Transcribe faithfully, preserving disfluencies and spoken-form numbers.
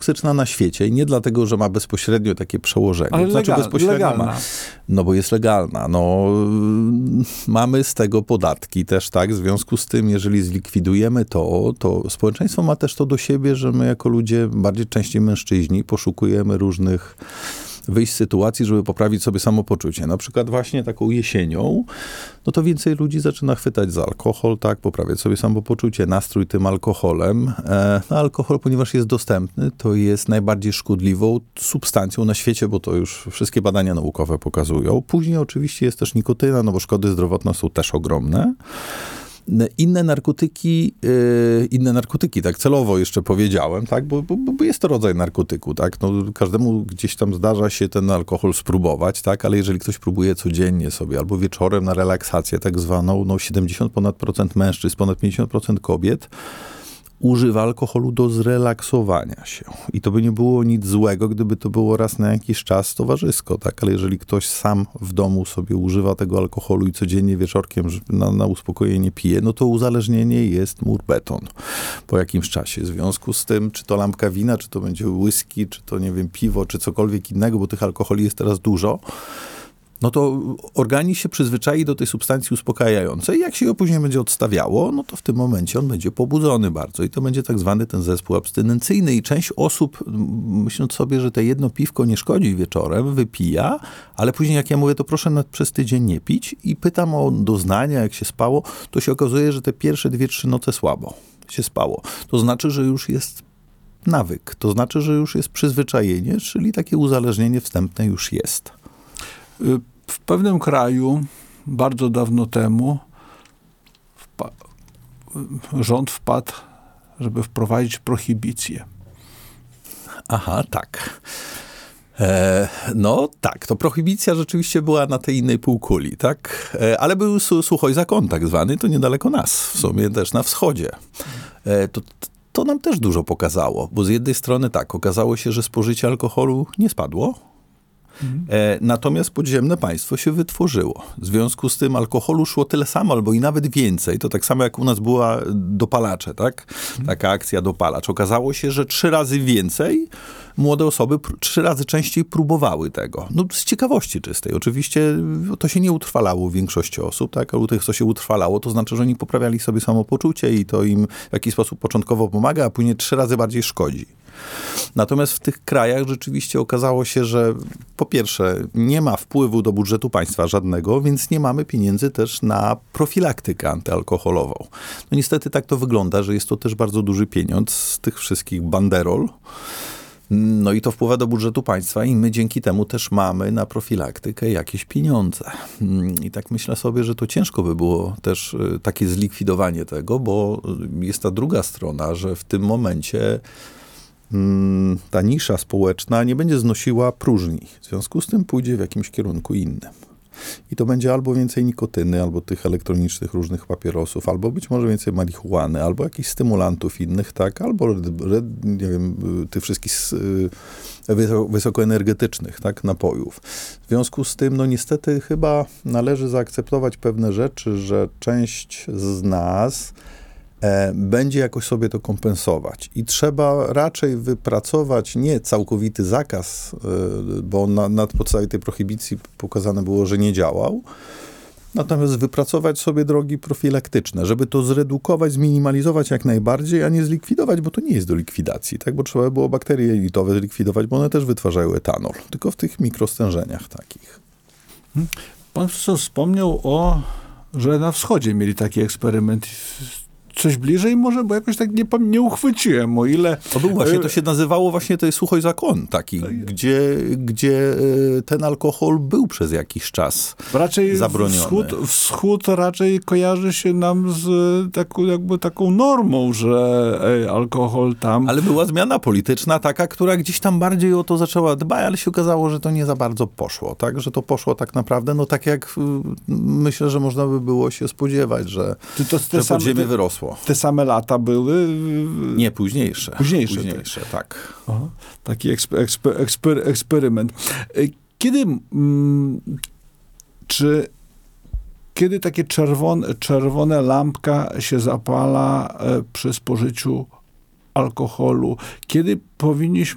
toksyczna na świecie i nie dlatego, że ma bezpośrednio takie przełożenie. Ale to znaczy legal, bezpośrednio legalna. ma. No bo jest legalna. No, mamy z tego podatki też, tak? W związku z tym, jeżeli zlikwidujemy to, to społeczeństwo ma też to do siebie, że my jako ludzie, bardziej częściej mężczyźni, poszukujemy różnych wyjść z sytuacji, żeby poprawić sobie samopoczucie. Na przykład właśnie taką jesienią, no to więcej ludzi zaczyna chwytać za alkohol, tak, poprawiać sobie samopoczucie, nastrój tym alkoholem. E, no, alkohol, ponieważ jest dostępny, to jest najbardziej szkodliwą substancją na świecie, bo to już wszystkie badania naukowe pokazują. Później oczywiście jest też nikotyna, no bo szkody zdrowotne są też ogromne. Inne narkotyki, yy, inne narkotyki, tak celowo jeszcze powiedziałem, tak, bo, bo, bo jest to rodzaj narkotyku, tak, no każdemu gdzieś tam zdarza się ten alkohol spróbować, tak, ale jeżeli ktoś próbuje codziennie sobie, albo wieczorem na relaksację tak zwaną, no siedemdziesiąt ponad procent mężczyzn, ponad pięćdziesiąt procent kobiet używa alkoholu do zrelaksowania się. I to by nie było nic złego, gdyby to było raz na jakiś czas towarzysko, tak? Ale jeżeli ktoś sam w domu sobie używa tego alkoholu i codziennie wieczorkiem na, na uspokojenie pije, no to uzależnienie jest mur beton po jakimś czasie. W związku z tym, czy to lampka wina, czy to będzie whisky, czy to, nie wiem, piwo, czy cokolwiek innego, bo tych alkoholi jest teraz dużo, no to organizm się przyzwyczai do tej substancji uspokajającej. Jak się ją później będzie odstawiało, no to w tym momencie on będzie pobudzony bardzo i to będzie tak zwany ten zespół abstynencyjny. I część osób, myśląc sobie, że te jedno piwko nie szkodzi wieczorem, wypija, ale później jak ja mówię, to proszę nad, przez tydzień nie pić i pytam o doznania, jak się spało, to się okazuje, że te pierwsze dwie, trzy noce słabo się spało. To znaczy, że już jest nawyk. To znaczy, że już jest przyzwyczajenie, czyli takie uzależnienie wstępne już jest. W pewnym kraju bardzo dawno temu wpa- rząd wpadł, żeby wprowadzić prohibicję. Aha, tak. E, no tak, to prohibicja rzeczywiście była na tej innej półkuli, tak? E, ale był suchoj zakon tak zwany, to niedaleko nas, w sumie też na wschodzie. E, to, to nam też dużo pokazało, bo z jednej strony tak, okazało się, że spożycie alkoholu nie spadło, E, natomiast podziemne państwo się wytworzyło. W związku z tym alkoholu szło tyle samo, albo i nawet więcej. To tak samo jak u nas była dopalacze, tak? Taka akcja dopalacz. Okazało się, że trzy razy więcej młode osoby pr- trzy razy częściej próbowały tego. No z ciekawości czystej. Oczywiście to się nie utrwalało u większości osób, tak? Ale u tych, co się utrwalało, to znaczy, że oni poprawiali sobie samopoczucie i to im w jakiś sposób początkowo pomaga, a później trzy razy bardziej szkodzi. Natomiast w tych krajach rzeczywiście okazało się, że po pierwsze nie ma wpływu do budżetu państwa żadnego, więc nie mamy pieniędzy też na profilaktykę antyalkoholową. No niestety tak to wygląda, że jest to też bardzo duży pieniądz z tych wszystkich banderol. No i to wpływa do budżetu państwa i my dzięki temu też mamy na profilaktykę jakieś pieniądze. I tak myślę sobie, że to ciężko by było też takie zlikwidowanie tego, bo jest ta druga strona, że w tym momencie ta nisza społeczna nie będzie znosiła próżni. W związku z tym pójdzie w jakimś kierunku innym. I to będzie albo więcej nikotyny, albo tych elektronicznych różnych papierosów, albo być może więcej marihuany, albo jakichś stymulantów innych, tak, albo nie wiem, tych wszystkich wysokoenergetycznych, tak, napojów. W związku z tym, no niestety chyba należy zaakceptować pewne rzeczy, że część z nas E, będzie jakoś sobie to kompensować. I trzeba raczej wypracować nie całkowity zakaz, e, bo na, na podstawie tej prohibicji pokazane było, że nie działał, natomiast wypracować sobie drogi profilaktyczne, żeby to zredukować, zminimalizować jak najbardziej, a nie zlikwidować, bo to nie jest do likwidacji, tak? Bo trzeba było bakterie jelitowe zlikwidować, bo one też wytwarzają etanol, tylko w tych mikrostężeniach takich. Pan profesor wspomniał o, że na wschodzie mieli taki eksperyment. Coś bliżej może, bo jakoś tak nie, nie uchwyciłem, o ile... To był właśnie, to się nazywało właśnie, to jest suchoj zakon taki, gdzie, gdzie ten alkohol był przez jakiś czas raczej zabroniony. Wschód, wschód raczej kojarzy się nam z taką, jakby taką normą, że ej, alkohol tam... Ale była zmiana polityczna taka, która gdzieś tam bardziej o to zaczęła dbać, ale się okazało, że to nie za bardzo poszło, tak? Że to poszło tak naprawdę, no tak jak myślę, że można by było się spodziewać, że, to, to że podziemie wyrosło. Te same lata były? Nie, późniejsze. Późniejsze, późniejsze tak. Aha, taki eksper, eksper, eksper, eksperyment. Kiedy, mm, czy, kiedy takie czerwone, czerwone lampka się zapala e, przy spożyciu alkoholu? Kiedy powinniśmy